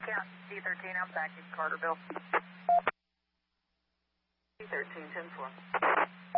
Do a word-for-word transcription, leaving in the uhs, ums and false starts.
Count D thirteen, I'm back in Carterville. D thirteen, ten four.